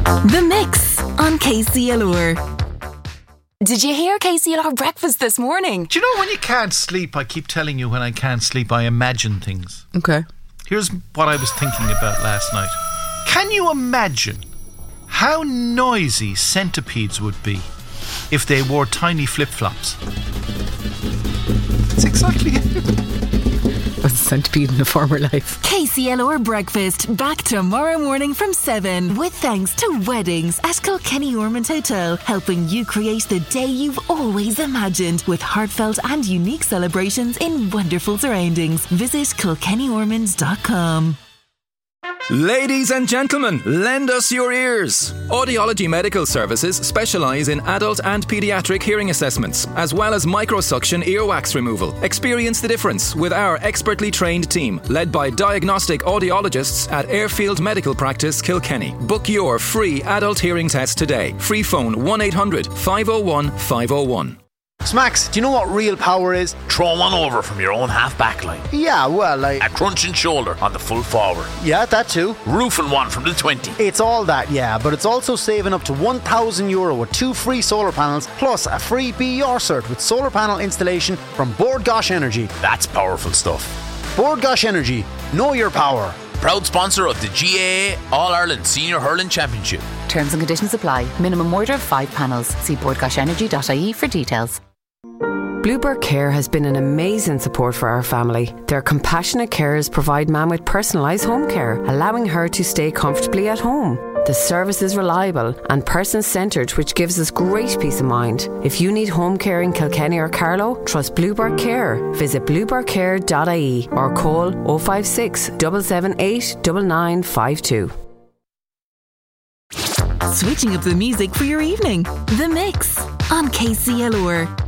The Mix on KCLR. Did you hear KCLR breakfast this morning? Do you know when you can't sleep, I keep telling you when I can't sleep, I imagine things. Okay. Here's what I was thinking about last night. Can you imagine how noisy centipedes would be if they wore tiny flip-flops? That's exactly it. I was a centipede in a former life. KCLR breakfast back tomorrow morning from 7 with thanks to Weddings at Kilkenny Ormond Hotel, helping you create the day you've always imagined with heartfelt and unique celebrations in wonderful surroundings. Visit kilkennyormonds.com. Ladies and gentlemen, lend us your ears. Audiology Medical Services specialise in adult and paediatric hearing assessments, as well as microsuction earwax removal. Experience the difference with our expertly trained team, led by diagnostic audiologists at Airfield Medical Practice, Kilkenny. Book your free adult hearing test today. Free phone 1-800-501-501. Smacks, do you know what real power is? Throw one over from your own half back line. Yeah, well, A crunching shoulder on the full forward. Yeah, that too. Roofing one from the 20. It's all that, yeah, but it's also saving up to €1,000 with 2 free solar panels, plus a free BER cert with solar panel installation from Bord Gáis Energy. That's powerful stuff. Bord Gáis Energy, know your power. Proud sponsor of the GAA All-Ireland Senior Hurling Championship. Terms and conditions apply. Minimum order of 5 panels. See bordgashenergy.ie for details. Bluebird Care has been an amazing support for our family. Their compassionate carers provide Mam with personalised home care, allowing her to stay comfortably at home. The service is reliable and person-centred, which gives us great peace of mind. If you need home care in Kilkenny or Carlow, trust Bluebird Care. Visit bluebirdcare.ie or call 056 778 9952. Switching up the music for your evening. The Mix on KCLR.